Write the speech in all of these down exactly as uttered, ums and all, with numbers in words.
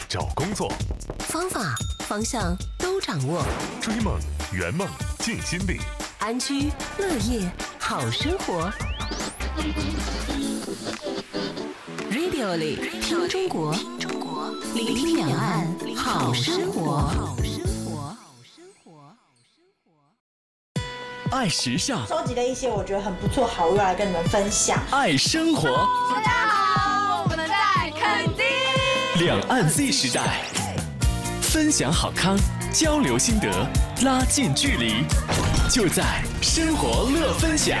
找工作， 方法方向都掌握， 追梦圆梦尽心力， 安居乐业好生活。Radio 里听中国，聆听两岸好生活。 爱时尚， 收集了一些我觉得很不错好物来跟你们分享。 爱生活， 大家好，我们在垦丁。 两岸 Z 时代，分享好康，交流心得，拉近距离，就在生活乐分享。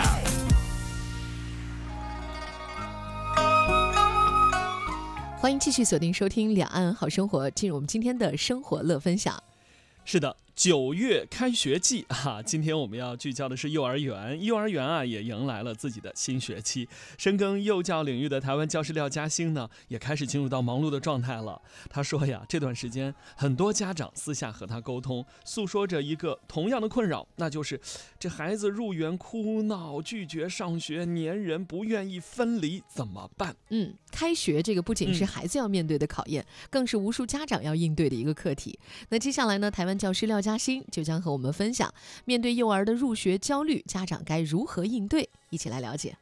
欢迎继续锁定收听两岸好生活，进入我们今天的生活乐分享。 是的，九月开学季啊，今天我们要聚焦的是幼儿园。幼儿园啊，也迎来了自己的新学期。深耕幼教领域的台湾教师廖嘉欣呢，也开始进入到忙碌的状态了。他说呀，这段时间很多家长私下和他沟通，诉说着一个同样的困扰，那就是这孩子入园哭闹、拒绝上学、黏人、不愿意分离，怎么办？ 嗯，开学这个不仅是孩子要面对的考验，嗯、更是无数家长要应对的一个课题。那接下来呢，台湾教师廖嘉欣就将和我们分享，面对幼儿的入学焦虑，家长该如何应对？一起来了解。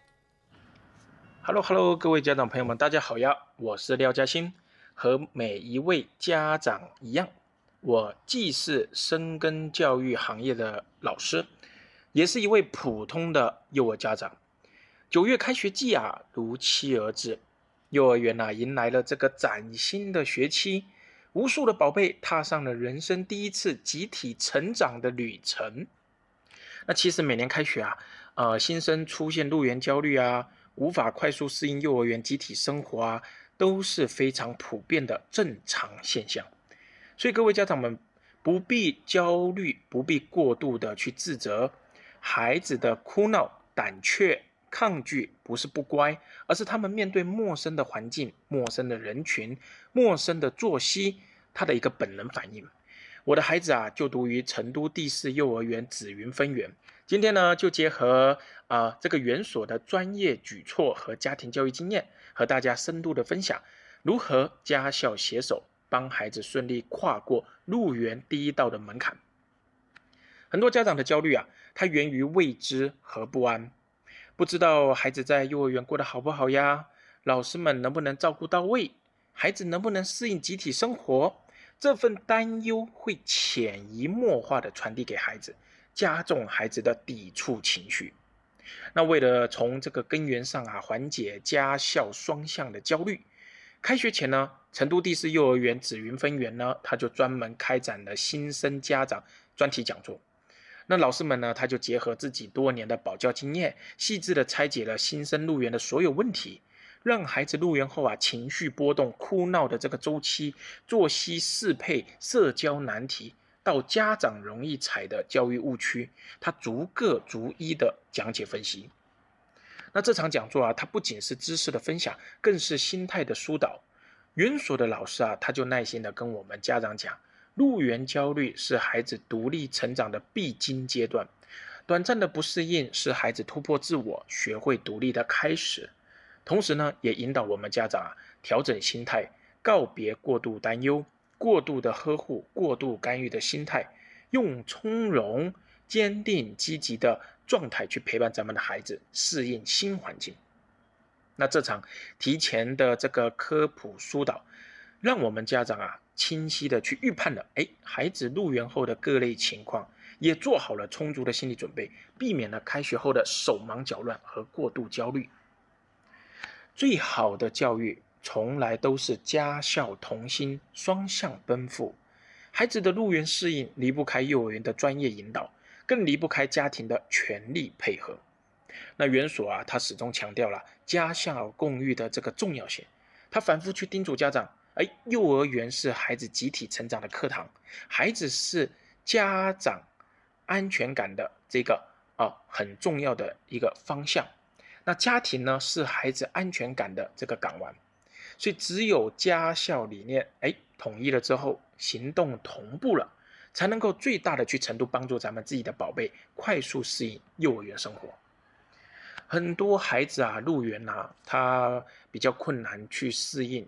Hello Hello， 各位家长朋友们，大家好呀！我是廖嘉欣，和每一位家长一样，我既是深耕教育行业的老师，也是一位普通的幼儿家长。九月开学季啊，如期而至，幼儿园啊迎来了这个崭新的学期。无数的宝贝踏上了人生第一次集体成长的旅程。那其实每年开学啊，呃，新生出现入园焦虑啊，无法快速适应幼儿园集体生活啊，都是非常普遍的正常现象。所以各位家长们不必焦虑，不必过度的去自责。孩子的哭闹、胆怯、抗拒不是不乖，而是他们面对陌生的环境、陌生的人群、陌生的作息，他的一个本能反应。我的孩子啊，就读于成都第四幼儿园紫云分园。今天呢，就结合啊、呃、这个园所的专业举措和家庭教育经验，和大家深度的分享如何家校携手，帮孩子顺利跨过入园第一道的门槛。很多家长的焦虑啊，它源于未知和不安。不知道孩子在幼儿园过得好不好呀？老师们能不能照顾到位？孩子能不能适应集体生活？这份担忧会潜移默化地传递给孩子，加重孩子的抵触情绪。那为了从这个根源上啊缓解家校双向的焦虑，开学前呢，成都第四幼儿园紫云分园呢，他就专门开展了新生家长专题讲座。那老师们呢，他就结合自己多年的保教经验，细致的拆解了新生入园的所有问题，让孩子入园后啊，情绪波动、哭闹的这个周期、作息适配、社交难题，到家长容易踩的教育误区，他逐个逐一的讲解分析。那这场讲座啊，它不仅是知识的分享，更是心态的疏导。园所的老师啊，他就耐心的跟我们家长讲，入园焦虑是孩子独立成长的必经阶段，短暂的不适应是孩子突破自我、学会独立的开始。同时呢，也引导我们家长啊调整心态，告别过度担忧、过度的呵护、过度干预的心态，用从容、坚定、积极的状态去陪伴咱们的孩子适应新环境。那这场提前的这个科普疏导，让我们家长啊清晰的去预判了，哎，孩子入园后的各类情况，也做好了充足的心理准备，避免了开学后的手忙脚乱和过度焦虑。最好的教育从来都是家校同心，双向奔赴。孩子的入园适应离不开幼儿园的专业引导，更离不开家庭的全力配合。那园所啊，他始终强调了家校共育的这个重要性，他反复去叮嘱家长，哎，幼儿园是孩子集体成长的课堂，孩子是家长安全感的这个啊很重要的一个方向。那家庭呢，是孩子安全感的这个港湾。所以只有家校理念哎统一了之后，行动同步了，才能够最大的去程度帮助咱们自己的宝贝快速适应幼儿园生活。很多孩子啊入园啊，他比较困难去适应，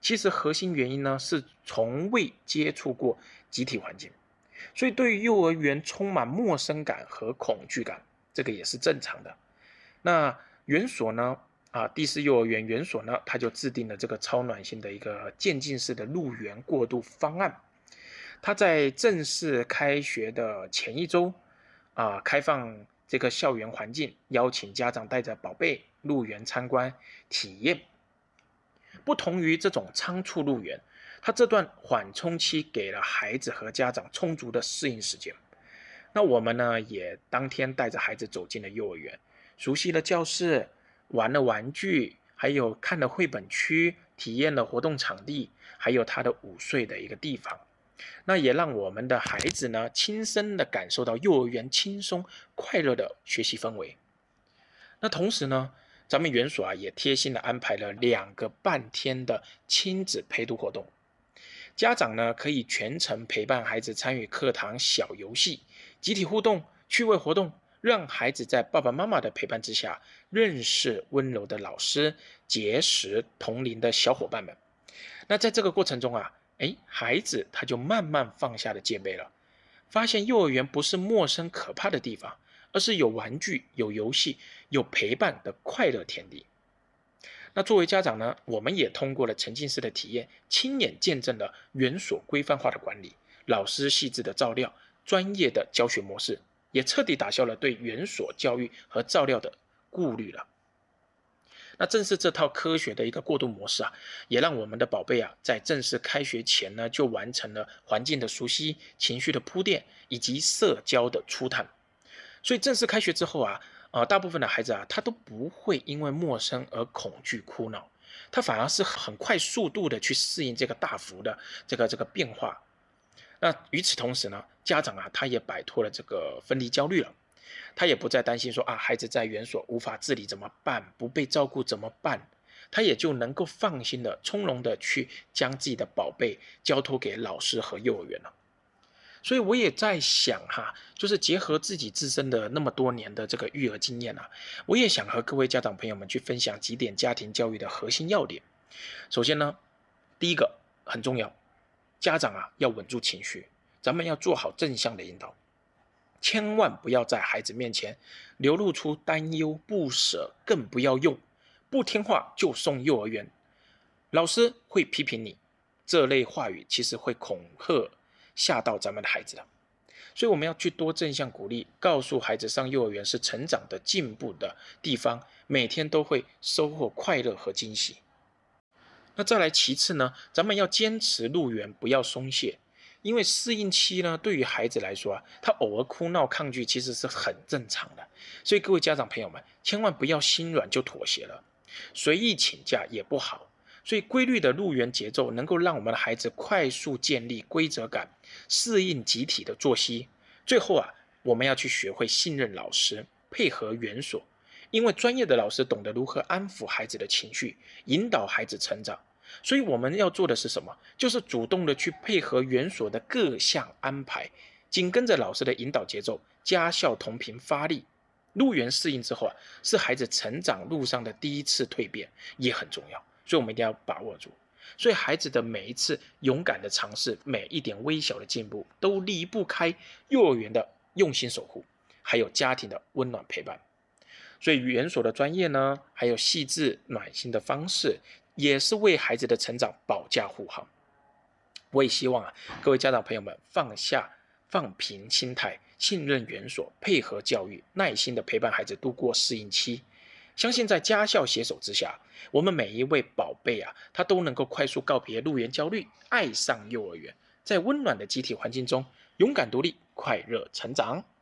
其实核心原因呢是从未接触过集体环境，所以对于幼儿园充满陌生感和恐惧感，这个也是正常的。那园所呢啊，第四幼儿园园所呢，它就制定了这个超暖心的一个渐进式的入园过渡方案。它在正式开学的前一周啊，开放这个校园环境，邀请家长带着宝贝入园参观体验。不同于这种仓促入园，它这段缓冲期给了孩子和家长充足的适应时间。那我们呢，也当天带着孩子走进了幼儿园，熟悉了教室，玩了玩具，还有看了绘本区，体验了活动场地，还有他的午睡的一个地方。那也让我们的孩子呢，亲身的感受到幼儿园轻松快乐的学习氛围。那同时呢，咱们园所啊也贴心的安排了两个半天的亲子陪读活动，家长呢可以全程陪伴孩子参与课堂小游戏、集体互动、趣味活动，让孩子在爸爸妈妈的陪伴之下，认识温柔的老师，结识同龄的小伙伴们。那在这个过程中啊，哎，孩子他就慢慢放下了戒备了，发现幼儿园不是陌生可怕的地方，而是有玩具、有游戏、有陪伴的快乐天地。那作为家长呢，我们也通过了沉浸式的体验，亲眼见证了园所规范化的管理，老师细致的照料，专业的教学模式，也彻底打消了对园所教育和照料的顾虑了。那正是这套科学的一个过渡模式啊，也让我们的宝贝啊，在正式开学前呢，就完成了环境的熟悉、情绪的铺垫以及社交的初探。所以正式开学之后啊，呃，大部分的孩子啊，他都不会因为陌生而恐惧哭闹，他反而是很快速度的去适应这个大幅的这个这个变化。那与此同时呢，家长啊，他也摆脱了这个分离焦虑了。他也不再担心说啊，孩子在园所无法自理怎么办，不被照顾怎么办，他也就能够放心的、从容的去将自己的宝贝交托给老师和幼儿园了。所以我也在想哈，就是结合自己自身的那么多年的这个育儿经验啊，我也想和各位家长朋友们去分享几点家庭教育的核心要点。首先呢，第一个很重要，家长啊要稳住情绪，咱们要做好正向的引导。千万不要在孩子面前流露出担忧、不舍，更不要用不听话就送幼儿园，老师会批评你，这类话语其实会恐吓吓到咱们的孩子的。所以我们要去多正向鼓励，告诉孩子上幼儿园是成长的进步的地方，每天都会收获快乐和惊喜。那再来其次呢，咱们要坚持入园，不要松懈。因为适应期呢，对于孩子来说啊，他偶尔哭闹抗拒其实是很正常的，所以各位家长朋友们，千万不要心软就妥协了，随意请假也不好。所以规律的入园节奏能够让我们的孩子快速建立规则感，适应集体的作息。最后啊，我们要去学会信任老师，配合园所，因为专业的老师懂得如何安抚孩子的情绪，引导孩子成长。所以我们要做的是什么？就是主动的去配合园所的各项安排，紧跟着老师的引导节奏，家校同频发力。入园适应之后啊，是孩子成长路上的第一次蜕变，也很重要，所以我们一定要把握住。所以孩子的每一次勇敢的尝试，每一点微小的进步，都离不开幼儿园的用心守护，还有家庭的温暖陪伴。所以园所的专业呢，还有细致暖心的方式，也是为孩子的成长保驾护航。我也希望啊，各位家长朋友们放下放平心态，信任园所，配合教育，耐心的陪伴孩子度过适应期。相信在家校携手之下，我们每一位宝贝啊，他都能够快速告别入园焦虑，爱上幼儿园，在温暖的集体环境中勇敢独立，快乐成长。